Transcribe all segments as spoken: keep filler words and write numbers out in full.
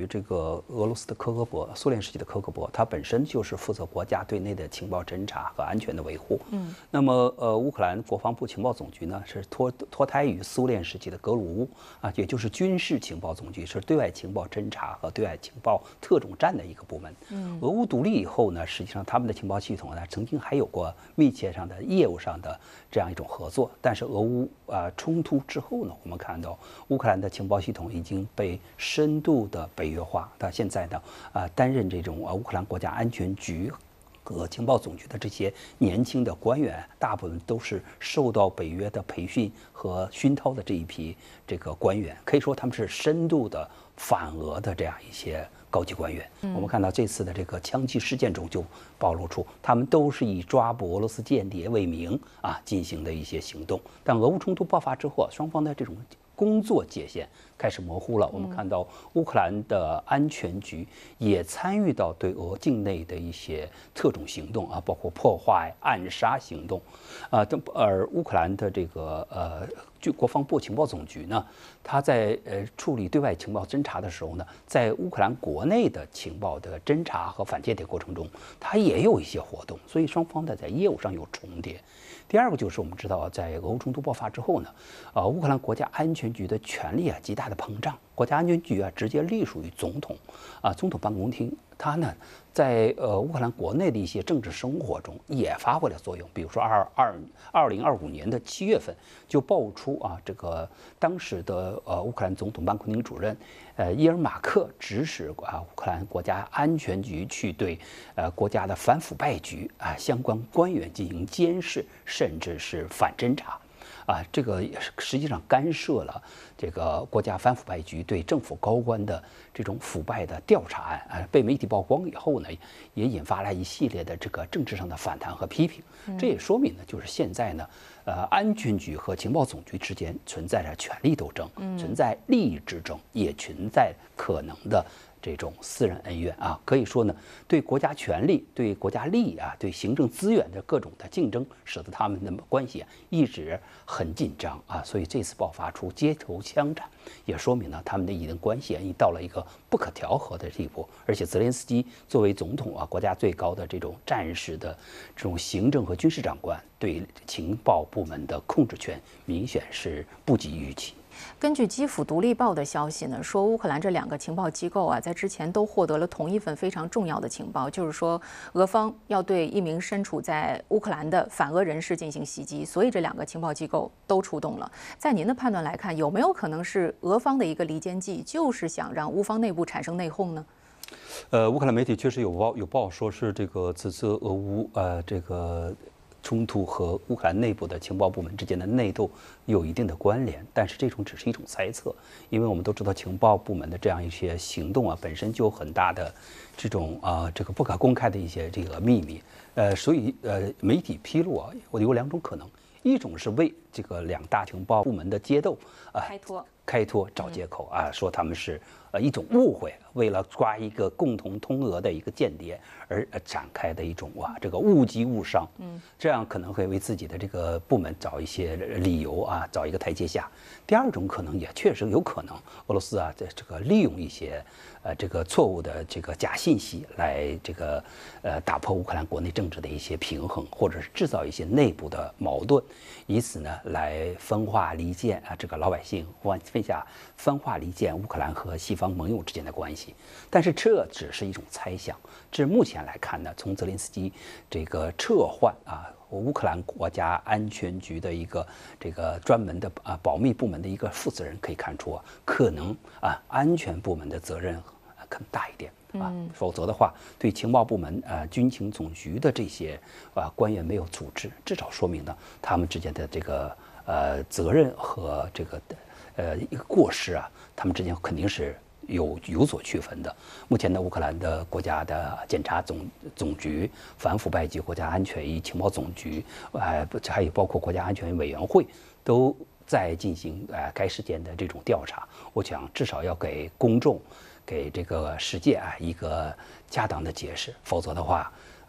于这个俄罗斯的科格勃，苏联时期的科格勃，它本身就是负责国家对内的情报侦察和安全的维护。嗯，那么呃，乌克兰国防部情报总局呢是脱脱胎于苏联时期的格鲁乌啊，也就是军事情报总局，是对外情报侦察和对外情报特种站的一个部门。嗯，俄乌独立以后呢，实际上他们的情报系统呢曾经还有过密切上的业务上的这样一种合作，但是俄乌啊、呃、冲突之后呢，我们看到乌克兰的情报系统已经被深度的北约化，到现在呢，啊、呃、担任这种呃乌克兰国家安全局和情报总局的这些年轻的官员，大部分都是受到北约的培训和熏陶的这一批这个官员，可以说他们是深度的反俄的这样一些高级官员。嗯、我们看到这次的这个枪击事件中就暴露出，他们都是以抓捕俄罗斯间谍为名啊进行的一些行动。但俄乌冲突爆发之后，双方的这种工作界限开始模糊了。我们看到乌克兰的安全局也参与到对俄境内的一些特种行动啊，包括破坏、暗杀行动，啊，而乌克兰的这个呃，据国防部情报总局呢，他在呃处理对外情报侦察的时候呢，在乌克兰国内的情报的侦察和反间谍过程中，它也有一些活动，所以双方的在业务上有重叠。第二个就是我们知道，在俄乌冲突爆发之后呢，呃，乌克兰国家安全局的权力啊极大的膨胀，国家安全局啊直接隶属于总统，啊，总统办公厅，它呢在呃乌克兰国内的一些政治生活中也发挥了作用。比如说二二二零二五年的七月份就爆出啊，这个当时的呃乌克兰总统办公厅主任呃伊尔马克指使啊乌克兰国家安全局去对呃国家的反腐败局啊相关官员进行监视，甚至是反侦查。啊，这个也是实际上干涉了这个国家反腐败局对政府高官的这种腐败的调查案啊，被媒体曝光以后呢，也引发了一系列的这个政治上的反弹和批评。这也说明呢，就是现在呢，呃，安全局和情报总局之间存在着权力斗争，存在利益之争，也存在可能的这种私人恩怨啊，可以说呢，对国家权力、对国家利益啊、对行政资源的各种的竞争，使得他们的关系一直很紧张啊。所以这次爆发出街头枪战，也说明呢，他们的一定关系已经到了一个不可调和的地步。而且泽连斯基作为总统啊，国家最高的这种战士的这种行政和军事长官，对情报部门的控制权明显是不及预期。 根据基辅独立报的消息呢，说乌克兰这两个情报机构啊，在之前都获得了同一份非常重要的情报，就是说俄方要对一名身处在乌克兰的反俄人士进行袭击，所以这两个情报机构都出动了。在您的判断来看，有没有可能是俄方的一个离间计，就是想让乌方内部产生内讧呢？ 呃，乌克兰媒体确实有报有报说是这个此次俄乌呃这个冲突和乌克兰内部的情报部门之间的内斗有一定的关联，但是这种只是一种猜测，因为我们都知道情报部门的这样一些行动啊，本身就有很大的这种啊、呃、这个不可公开的一些这个秘密，呃，所以呃媒体披露啊，我有两种可能，一种是为这个两大情报部门的决斗啊、呃、 开脱开脱找借口啊，说他们是呃一种误会，为了抓一个共同通俄的一个间谍而展开的一种哇这个误击误伤，嗯，这样可能会为自己的这个部门找一些理由啊，找一个台阶下。第二种可能也确实有可能，俄罗斯啊在这个利用一些呃这个错误的这个假信息来这个呃打破乌克兰国内政治的一些平衡，或者是制造一些内部的矛盾，以此呢来分化离间啊这个老百姓或分下分化离间乌克兰和西方盟友之间的关系。但是这只是一种猜想，至目前来看呢，从泽连斯基这个撤换啊乌克兰国家安全局的一个这个专门的啊保密部门的一个负责人可以看出啊，可能啊安全部门的责任更大一点啊，否则的话，对情报部门啊军情总局的这些啊官员没有组织，至少说明呢他们之间的这个呃责任和这个呃一个过失啊，他们之间肯定是有有所区分的。目前呢，乌克兰的国家的检察总总局、反腐败及国家安全与情报总局，呃，还有包括国家安全委员会，都在进行呃该事件的这种调查。我想至少要给公众、给这个世界啊一个恰当的解释，否则的话，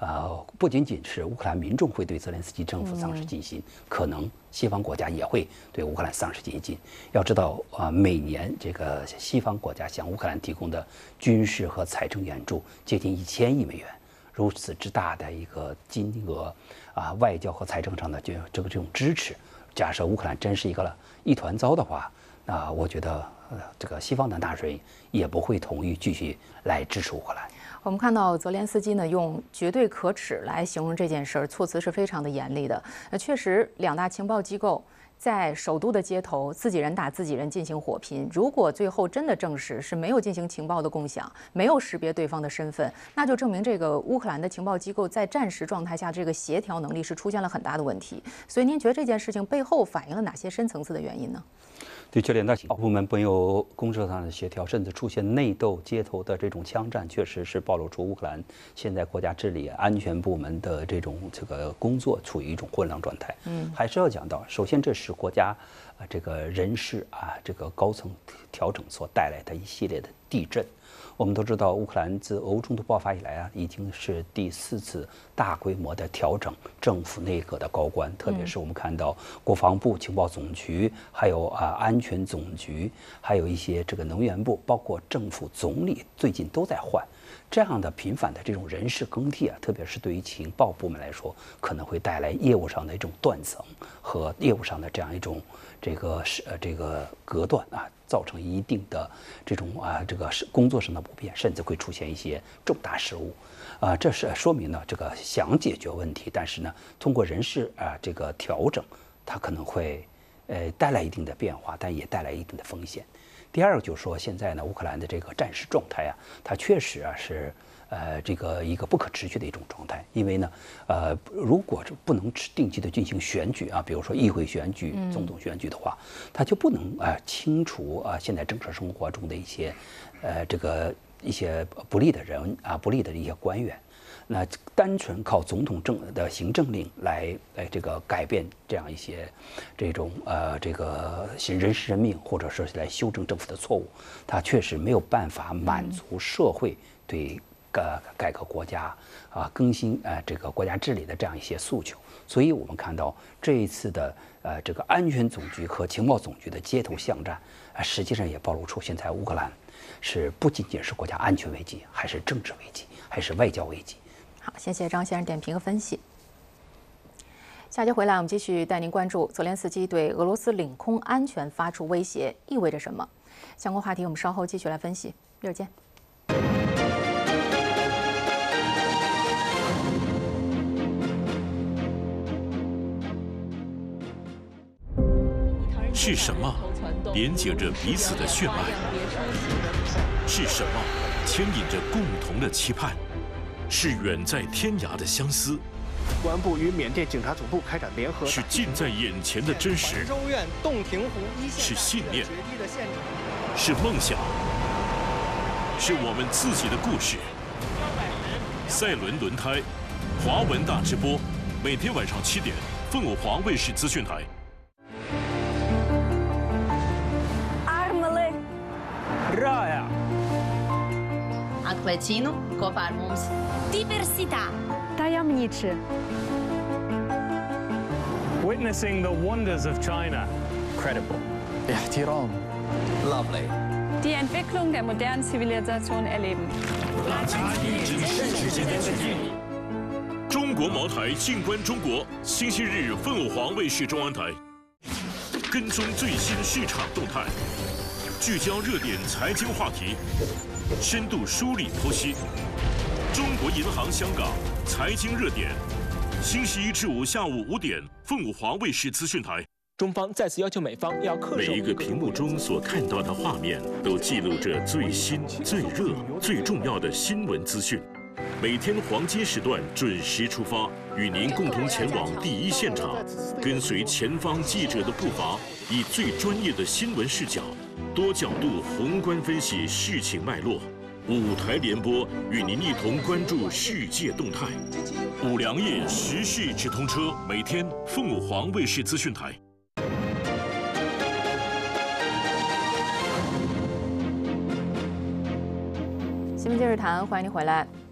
呃，不仅仅是乌克兰民众会对泽连斯基政府丧失信心，可能西方国家也会对乌克兰丧失信心。要知道，啊、呃，每年这个西方国家向乌克兰提供的军事和财政援助接近一千亿美元，如此之大的一个金额，啊，外交和财政上的这这个这种支持，假设乌克兰真是一个一团糟的话，那我觉得，呃，这个西方的纳税也不会同意继续来支持乌克兰。 我们看到泽连斯基呢用绝对可耻来形容这件事儿，措辞是非常的严厉的。呃，确实，两大情报机构在首都的街头自己人打自己人进行火拼，如果最后真的证实是没有进行情报的共享，没有识别对方的身份，那就证明这个乌克兰的情报机构在战时状态下这个协调能力是出现了很大的问题。所以您觉得这件事情背后反映了哪些深层次的原因呢？ 对，这两大情报部门没有公社上的协调，甚至出现内斗、街头的这种枪战，确实是暴露出乌克兰现在国家治理、安全部门的这种这个工作处于一种混乱状态。嗯，还是要讲到，首先这是国家啊这个人事啊这个高层调整所带来的一系列的地震。我们都知道，乌克兰自俄乌冲突爆发以来啊，已经是第四次大规模的调整政府内阁的高官，特别是我们看到国防部、情报总局，还有啊安全总局，还有一些这个能源部，包括政府总理，最近都在换。这样的频繁的这种人事更替啊，特别是对于情报部门来说，可能会带来业务上的一种断层和业务上的这样一种这个是呃这个隔断啊，造成一定的这种啊这个是工作上的不便，甚至会出现一些重大失误，啊，这是说明呢这个想解决问题，但是呢通过人事啊这个调整，它可能会呃带来一定的变化，但也带来一定的风险。第二个就是说，现在呢，乌克兰的这个战时状态啊，它确实啊是呃这个一个不可持续的一种状态。因为呢，呃，如果是不能定期的进行选举啊，比如说议会选举、总统选举的话，它就不能啊、呃、清除啊现在政治生活中的一些呃这个一些不利的人啊、不利的一些官员。那单纯靠总统政的行政令来来这个改变这样一些这种呃这个人事任命，或者说是来修正政府的错误，它确实没有办法满足社会对呃改革国家啊更新呃这个国家治理的这样一些诉求。所以我们看到这一次的呃这个安全总局和情报总局的街头巷战啊，实际上也暴露出现在乌克兰是不仅仅是国家安全危机，还是政治危机，还是外交危机。 好，谢谢张先生点评和分析。下节回来，我们继续带您关注泽连斯基对俄罗斯领空安全发出威胁意味着什么。相关话题我们稍后继续来分析。一会儿见。 是什么连接着彼此的血脉？是什么牵引着共同的期盼？是远在天涯的相思， 公安部与缅甸警察总部开展联合， 是近在眼前的真实， 州院洞庭湖一线是信念，是梦想，是我们自己的故事。赛伦轮胎，华文大直播，每天晚上七点，凤凰华卫视资讯台。 Rāja. Atklēcīnu kopā ar mums. Diversitā. Tajemniczy. Witnessing the wonders of China. Credible. Ihtiram. Lovely. Die Entwicklung der modernen Zivilisation erleben. 中国茅台，静观中国。星期日，凤凰卫视中央台，跟踪最新市场动态。聚焦热点财经话题，深度梳理剖析。中国银行香港财经热点，星期一至五下午五点，凤凰卫视资讯台。 中方再次要求美方要恪守。 每一个屏幕中所看到的画面，都记录着最新、最热、最重要的新闻资讯。每天黄金时段准时出发，与您共同前往第一现场，跟随前方记者的步伐，以最专业的新闻视角。多角度宏观分析事情脉络，五台联播与您一同关注世界动态。五粮液时事直通车，每天凤凰卫视资讯台。 新闻今日谈，欢迎您回来。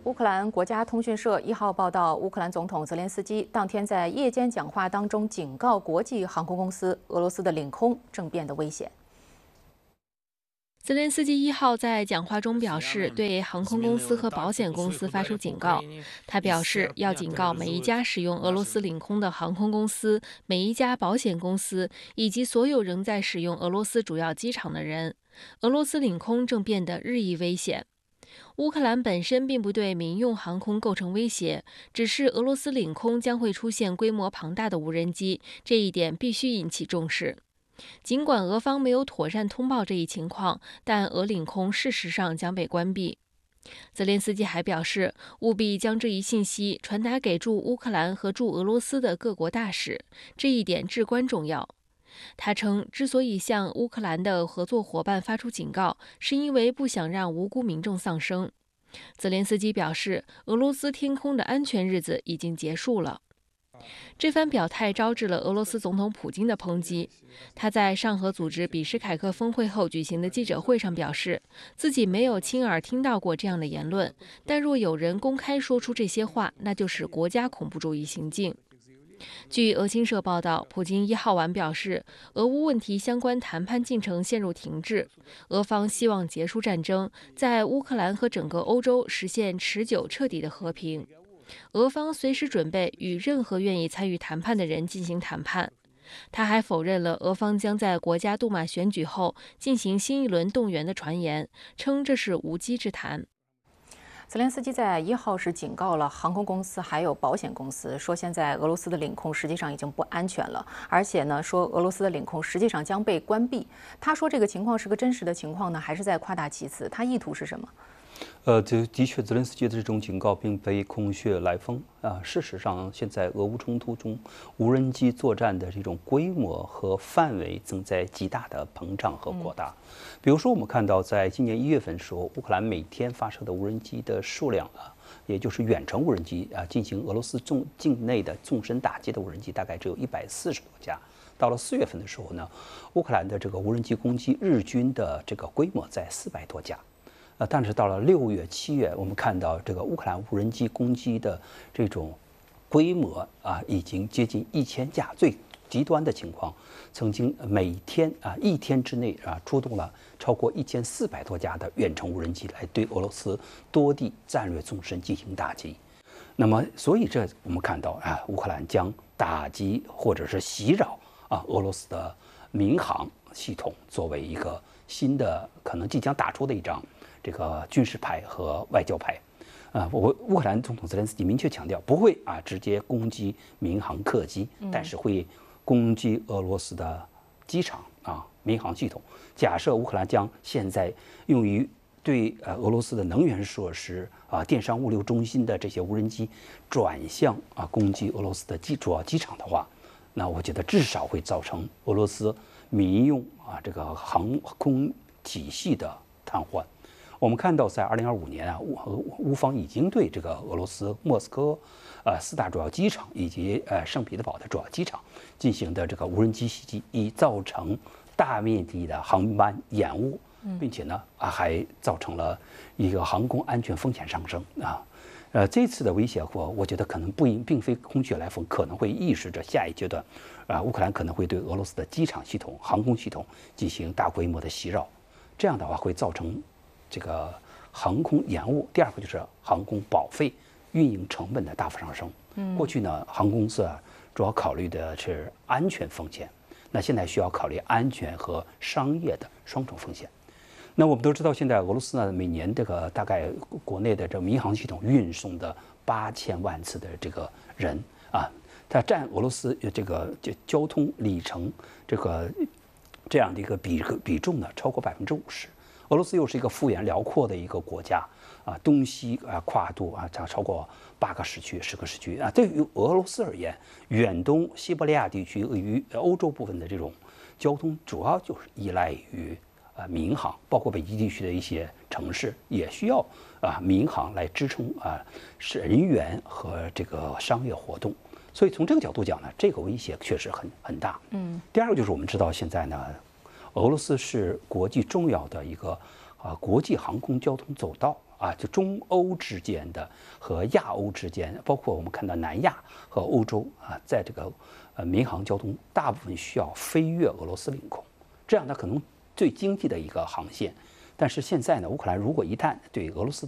乌克兰国家通讯社一号报道，乌克兰总统泽连斯基当天在夜间讲话当中警告国际航空公司，俄罗斯的领空正变得危险。 泽连斯基一号在讲话中表示，对航空公司和保险公司发出警告。他表示，要警告每一家使用俄罗斯领空的航空公司、每一家保险公司以及所有仍在使用俄罗斯主要机场的人，俄罗斯领空正变得日益危险。乌克兰本身并不对民用航空构成威胁，只是俄罗斯领空将会出现规模庞大的无人机，这一点必须引起重视。尽管俄方没有妥善通报这一情况，但俄领空事实上将被关闭。泽连斯基还表示，务必将这一信息传达给驻乌克兰和驻俄罗斯的各国大使，这一点至关重要。他称，之所以向乌克兰的合作伙伴发出警告，是因为不想让无辜民众丧生。泽连斯基表示，俄罗斯天空的安全日子已经结束了。这番表态招致了俄罗斯总统普京的抨击。他在上合组织比什凯克峰会后举行的记者会上表示，自己没有亲耳听到过这样的言论，但若有人公开说出这些话，那就是国家恐怖主义行径。据俄新社报道，普京一号晚表示，俄乌问题相关谈判进程陷入停滞，俄方希望结束战争，在乌克兰和整个欧洲实现持久彻底的和平。俄方随时准备与任何愿意参与谈判的人进行谈判。他还否认了俄方将在国家杜马选举后进行新一轮动员的传言，称这是无稽之谈。 泽连斯基在一号是警告了航空公司还有保险公司，说现在俄罗斯的领空实际上已经不安全了，而且呢，说俄罗斯的领空实际上将被关闭。他说这个情况是个真实的情况呢，还是在夸大其词？他意图是什么？ 呃，这的确，泽连斯基的这种警告并非空穴来风啊。事实上，现在俄乌冲突中，无人机作战的这种规模和范围正在极大的膨胀和扩大。嗯、比如说，我们看到，在今年一月份的时候，乌克兰每天发射的无人机的数量啊，也就是远程无人机啊，进行俄罗斯重境内的纵深打击的无人机，大概只有一百四十多架。到了四月份的时候呢，乌克兰的这个无人机攻击日均的这个规模在四百多架。呃，但是到了六月、七月，我们看到这个乌克兰无人机攻击的这种规模啊，已经接近一千架。最极端的情况，曾经每天啊一天之内啊出动了超过一千四百多架的远程无人机来对俄罗斯多地战略纵深进行打击。那么，所以这我们看到啊，乌克兰将打击或者是袭扰啊俄罗斯的民航系统作为一个新的可能即将打出的一张这个军事牌和外交牌，啊，我乌克兰总统泽连斯基明确强调，不会啊直接攻击民航客机，但是会攻击俄罗斯的机场啊民航系统。假设乌克兰将现在用于对呃俄罗斯的能源设施啊、电商物流中心的这些无人机转向啊攻击俄罗斯的机主要机场的话，那我觉得至少会造成俄罗斯民用啊这个航空体系的瘫痪。我们看到，在二零二五年啊，乌乌方已经对这个俄罗斯莫斯科，呃四大主要机场以及呃圣彼得堡的主要机场进行的这个无人机袭击，已造成大面积的航班延误，并且呢啊还造成了一个航空安全风险上升啊。呃，这次的威胁，我我觉得可能不并非空穴来风，可能会预示着下一阶段，啊，乌克兰可能会对俄罗斯的机场系统、航空系统进行大规模的袭扰，这样的话会造成这个航空延误。第二个就是航空保费、运营成本的大幅上升。嗯，过去呢，航空公司啊主要考虑的是安全风险，那现在需要考虑安全和商业的双重风险。那我们都知道，现在俄罗斯呢，每年这个大概国内的这民航系统运送的八千万次的这个人啊，它占俄罗斯这个这交通里程这个这样的一个比比重呢，超过百分之五十。俄罗斯又是一个幅员辽阔的一个国家啊，东西啊跨度啊超超过八个时区、十个时区啊。对于俄罗斯而言，远东西伯利亚地区与欧洲部分的这种交通，主要就是依赖于啊民航，包括北极地区的一些城市也需要啊民航来支撑啊是人员和这个商业活动。所以从这个角度讲呢，这个威胁确实很很大。嗯。第二个就是我们知道现在呢，俄罗斯是国际重要的一个啊国际航空交通走道啊，就中欧之间的和亚欧之间，包括我们看到南亚和欧洲啊，在这个呃民航交通大部分需要飞越俄罗斯领空，这样它可能最经济的一个航线。但是现在呢，乌克兰如果一旦对俄罗斯